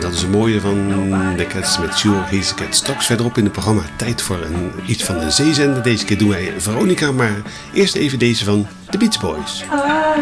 dat is een mooie van de Cats met Sure He's a Cat. Straks verderop in het programma tijd voor iets van een zeezender. Deze keer doen wij Veronica, maar eerst even deze van The Beach Boys.